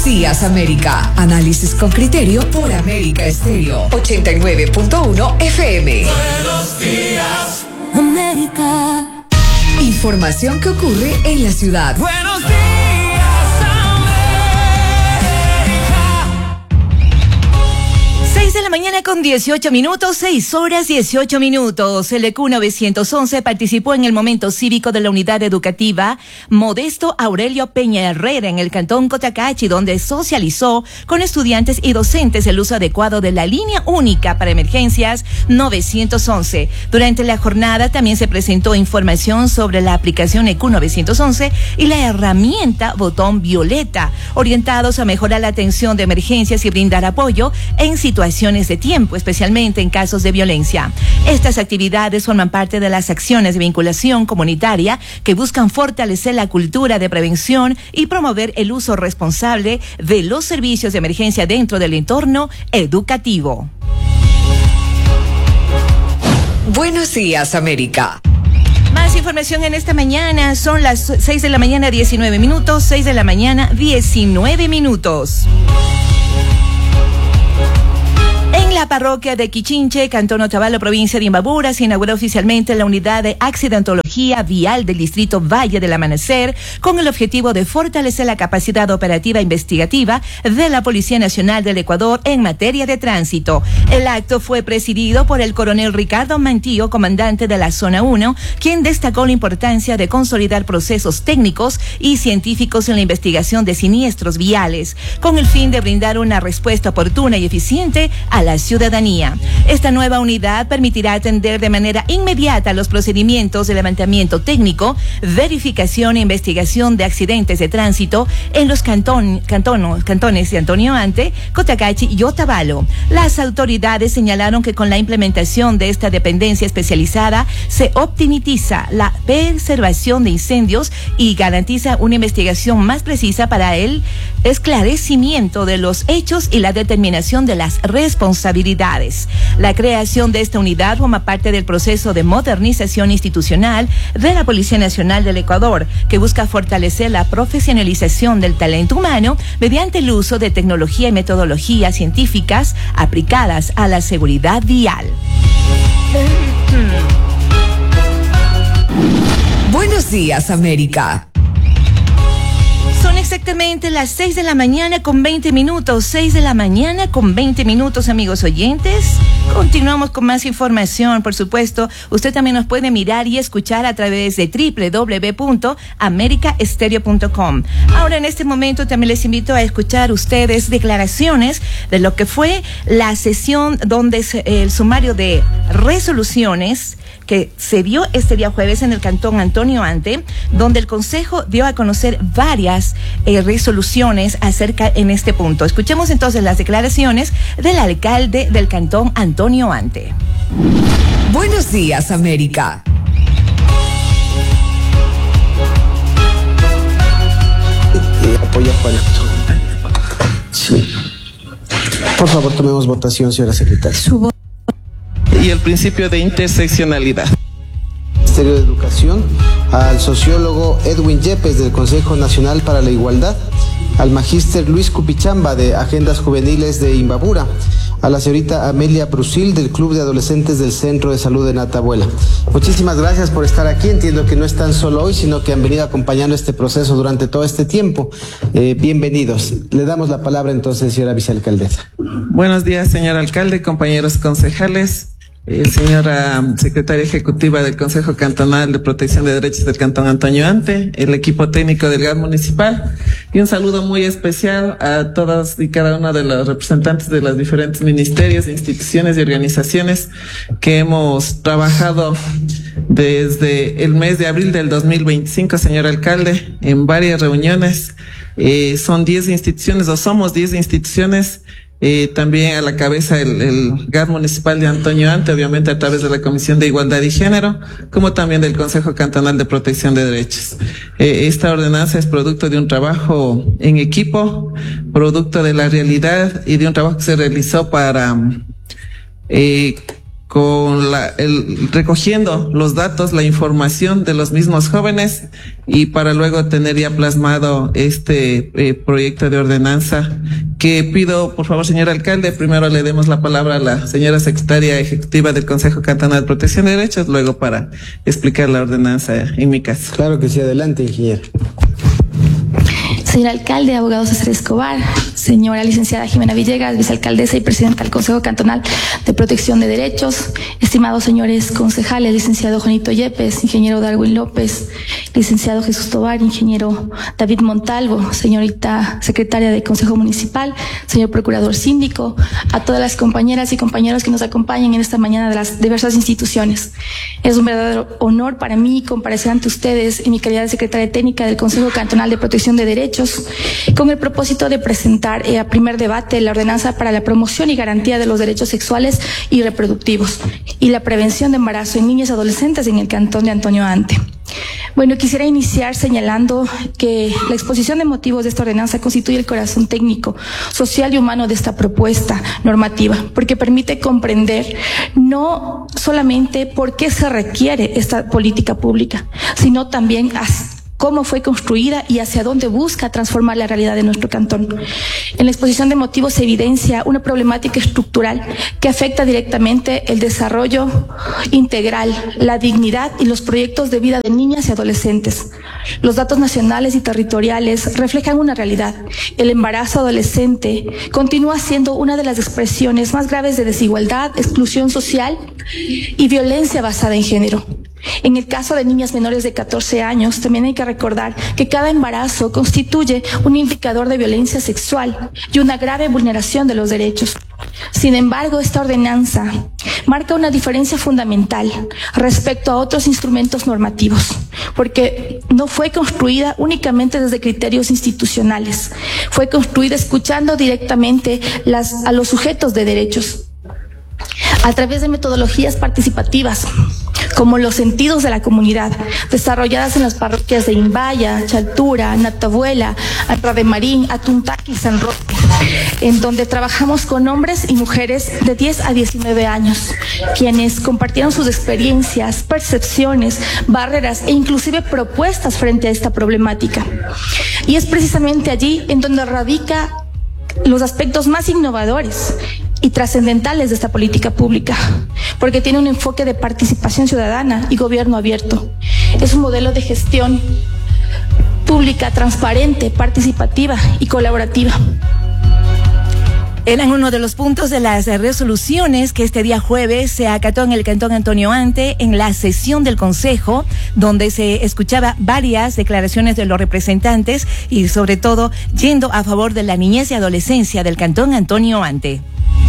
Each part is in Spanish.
Buenos días, América. Análisis con criterio por América Estéreo 89.1 FM. Buenos días, América. Información que ocurre en la ciudad. Buenos días, América. 6 de la mañana con 18 minutos, 6 horas 18 minutos. El EQ 911 participó en el momento cívico de la unidad educativa Modesto Aurelio Peña Herrera en el cantón Cotacachi, donde socializó con estudiantes y docentes el uso adecuado de la línea única para emergencias 911. Durante la jornada también se presentó información sobre la aplicación EQ 911 y la herramienta Botón Violeta, orientados a mejorar la atención de emergencias y brindar apoyo en situaciones de tiempo, especialmente en casos de violencia. Estas actividades forman parte de las acciones de vinculación comunitaria que buscan fortalecer la cultura de prevención y promover el uso responsable de los servicios de emergencia dentro del entorno educativo. Buenos días, América. Más información en esta mañana. Son las 6 de la mañana 19 minutos, 6 de la mañana 19 minutos. En la parroquia de Quichinche, Cantón Otavalo, provincia de Imbabura, se inauguró oficialmente la unidad de accidentología vial del distrito Valle del Amanecer, con el objetivo de fortalecer la capacidad operativa e investigativa de la Policía Nacional del Ecuador en materia de tránsito. El acto fue presidido por el coronel Ricardo Mantillo, comandante de la Zona 1, quien destacó la importancia de consolidar procesos técnicos y científicos en la investigación de siniestros viales, con el fin de brindar una respuesta oportuna y eficiente a la ciudadanía. Esta nueva unidad permitirá atender de manera inmediata los procedimientos de levantamiento técnico, verificación e investigación de accidentes de tránsito en los cantones de Antonio Ante, Cotacachi y Otavalo. Las autoridades señalaron que con la implementación de esta dependencia especializada se optimiza la preservación de incendios y garantiza una investigación más precisa para el esclarecimiento de los hechos y la determinación de las responsabilidades. La creación de esta unidad forma parte del proceso de modernización institucional de la Policía Nacional del Ecuador, que busca fortalecer la profesionalización del talento humano mediante el uso de tecnología y metodologías científicas aplicadas a la seguridad vial. Buenos días, América. Son exactamente las 6 de la mañana con 20 minutos, 6 de la mañana con 20 minutos, amigos oyentes. Continuamos con más información, por supuesto. Usted también nos puede mirar y escuchar a través de www.americaestereo.com. Ahora, en este momento, también les invito a escuchar ustedes declaraciones de lo que fue la sesión donde el sumario de resoluciones que se dio este día jueves en el cantón Antonio Ante, donde el Consejo dio a conocer varias resoluciones acerca en este punto. Escuchemos entonces las declaraciones del alcalde del cantón Antonio Ante. Buenos días, América. Apoya para esto. Sí. Por favor, tomemos votación, señora secretaria. Y el principio de interseccionalidad. Ministerio de Educación, al sociólogo Edwin Yepes del Consejo Nacional para la Igualdad, al magíster Luis Cupichamba de Agendas Juveniles de Imbabura, a la señorita Amelia Brusil del Club de Adolescentes del Centro de Salud de Natabuela. Muchísimas gracias por estar aquí. Entiendo que no están solo hoy, sino que han venido acompañando este proceso durante todo este tiempo. Bienvenidos. Le damos la palabra entonces, señora vicealcaldesa. Buenos días, señor alcalde, compañeros concejales. Señora secretaria ejecutiva del Consejo Cantonal de Protección de Derechos del Cantón Antonio Ante, el equipo técnico del GAD municipal, y un saludo muy especial a todas y cada uno de los representantes de los diferentes ministerios, instituciones y organizaciones que hemos trabajado desde el mes de abril del 2025, señor alcalde, en varias reuniones. Son 10 instituciones, o somos 10 instituciones. También a la cabeza el GAD municipal de Antonio Ante, obviamente a través de la Comisión de Igualdad y Género, como también del Consejo Cantonal de Protección de Derechos. Esta ordenanza es producto de un trabajo en equipo, producto de la realidad y de un trabajo que se realizó para recogiendo los datos, la información de los mismos jóvenes, y para luego tener ya plasmado este proyecto de ordenanza, que pido, por favor, señor alcalde, primero le demos la palabra a la señora secretaria ejecutiva del Consejo Cantonal de Protección de Derechos, luego para explicar la ordenanza en mi caso. Claro que sí, adelante, ingeniero. Señor alcalde, abogado César Escobar, señora licenciada Jimena Villegas, vicealcaldesa y presidenta del Consejo Cantonal de Protección de Derechos, estimados señores concejales, licenciado Juanito Yepes, ingeniero Darwin López, licenciado Jesús Tobar, ingeniero David Montalvo, señorita secretaria del Consejo Municipal, señor procurador síndico, a todas las compañeras y compañeros que nos acompañan en esta mañana de las diversas instituciones. Es un verdadero honor para mí comparecer ante ustedes en mi calidad de secretaria técnica del Consejo Cantonal de Protección de Derechos, con el propósito de presentar a primer debate la ordenanza para la promoción y garantía de los derechos sexuales y reproductivos y la prevención de embarazo en niñas y adolescentes en el Cantón de Antonio Ante. Bueno, quisiera iniciar señalando que la exposición de motivos de esta ordenanza constituye el corazón técnico, social y humano de esta propuesta normativa, porque permite comprender no solamente por qué se requiere esta política pública, sino también cómo fue construida y hacia dónde busca transformar la realidad de nuestro cantón. En la exposición de motivos se evidencia una problemática estructural que afecta directamente el desarrollo integral, la dignidad y los proyectos de vida de niñas y adolescentes. Los datos nacionales y territoriales reflejan una realidad. El embarazo adolescente continúa siendo una de las expresiones más graves de desigualdad, exclusión social y violencia basada en género. En el caso de niñas menores de 14 años, también hay que recordar que cada embarazo constituye un indicador de violencia sexual y una grave vulneración de los derechos. Sin embargo, esta ordenanza marca una diferencia fundamental respecto a otros instrumentos normativos, porque no fue construida únicamente desde criterios institucionales, fue construida escuchando directamente a los sujetos de derechos, a través de metodologías participativas, como los sentidos de la comunidad, desarrolladas en las parroquias de Imbaya, Chaltura, Natabuela, Anrademarín, Atuntaqui y San Roque, en donde trabajamos con hombres y mujeres de 10 a 19 años, quienes compartieron sus experiencias, percepciones, barreras e inclusive propuestas frente a esta problemática. Y es precisamente allí en donde radica los aspectos más innovadores y trascendentales de esta política pública, porque tiene un enfoque de participación ciudadana y gobierno abierto. Es un modelo de gestión pública transparente, participativa y colaborativa. Eran uno de los puntos de las resoluciones que este día jueves se acató en el Cantón Antonio Ante en la sesión del Consejo, donde se escuchaba varias declaraciones de los representantes y sobre todo yendo a favor de la niñez y adolescencia del Cantón Antonio Ante.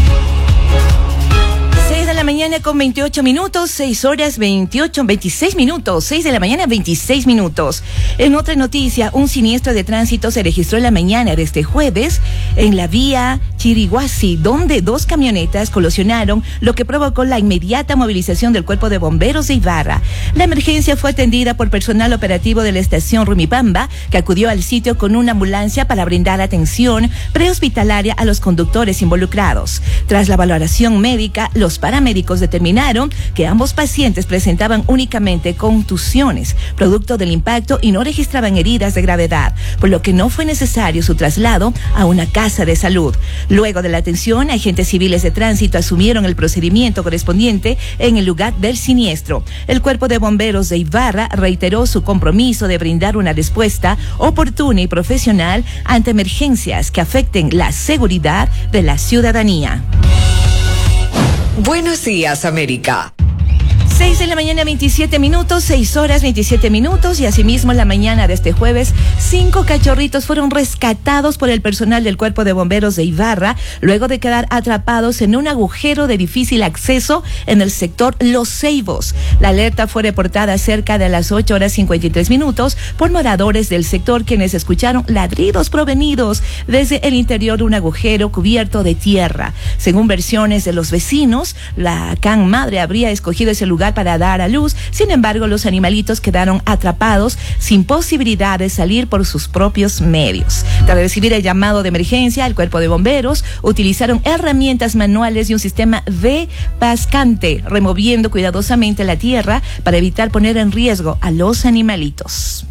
6 de la mañana con 28 minutos, 6 horas 26 minutos, 6 de la mañana 26 minutos. En otra noticia, un siniestro de tránsito se registró en la mañana de este jueves en la vía Chiriguasi, donde dos camionetas colisionaron, lo que provocó la inmediata movilización del Cuerpo de Bomberos de Ibarra. La emergencia fue atendida por personal operativo de la estación Rumipamba, que acudió al sitio con una ambulancia para brindar atención prehospitalaria a los conductores involucrados. Tras la valoración médica, los paramédicos determinaron que ambos pacientes presentaban únicamente contusiones, producto del impacto, y no registraban heridas de gravedad, por lo que no fue necesario su traslado a una casa de salud. Luego de la atención, agentes civiles de tránsito asumieron el procedimiento correspondiente en el lugar del siniestro. El Cuerpo de Bomberos de Ibarra reiteró su compromiso de brindar una respuesta oportuna y profesional ante emergencias que afecten la seguridad de la ciudadanía. Buenos días, América. 6 de la mañana 27 minutos, 6 horas 27 minutos, y asimismo en la mañana de este jueves, 5 cachorritos fueron rescatados por el personal del Cuerpo de Bomberos de Ibarra luego de quedar atrapados en un agujero de difícil acceso en el sector Los Ceibos. La alerta fue reportada cerca de las 8 horas 53 minutos por moradores del sector, quienes escucharon ladridos provenidos desde el interior de un agujero cubierto de tierra. Según versiones de los vecinos, la can madre habría escogido ese lugar lugar para dar a luz. Sin embargo, los animalitos quedaron atrapados sin posibilidad de salir por sus propios medios. Tras recibir el llamado de emergencia, el cuerpo de bomberos utilizaron herramientas manuales y un sistema de pascante, removiendo cuidadosamente la tierra para evitar poner en riesgo a los animalitos.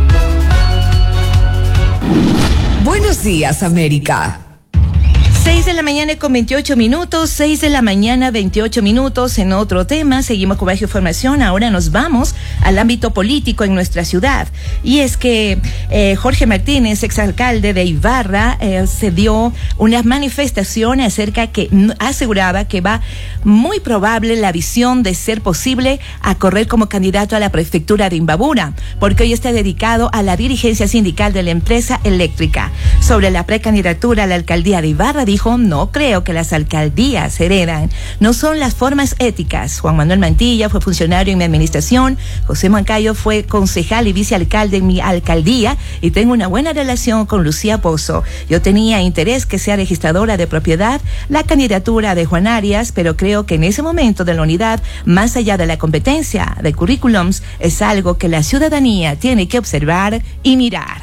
Buenos días, América. 6 de la mañana con 28 minutos, 6 de la mañana 28 minutos. En otro tema, seguimos con Bajo Información. Ahora nos vamos al ámbito político en nuestra ciudad. Y es que Jorge Martínez, exalcalde de Ibarra, se dio una manifestación acerca que aseguraba que va muy probable la visión de ser posible a correr como candidato a la prefectura de Imbabura, porque hoy está dedicado a la dirigencia sindical de la empresa eléctrica. Sobre la precandidatura a la alcaldía de Ibarra, dijo: no creo que las alcaldías se heredan, no son las formas éticas. Juan Manuel Mantilla fue funcionario en mi administración, José Moncayo fue concejal y vicealcalde en mi alcaldía y tengo una buena relación con Lucía Pozo. Yo tenía interés que sea registradora de propiedad la candidatura de Juan Arias, pero creo que en ese momento de la unidad, más allá de la competencia de currículums, es algo que la ciudadanía tiene que observar y mirar.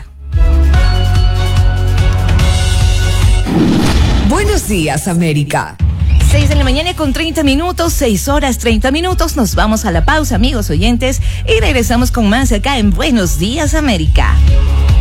Buenos días, América. 6 de la mañana con 30 minutos, 6 horas 30 minutos. Nos vamos a la pausa, amigos oyentes, y regresamos con más acá en Buenos Días, América.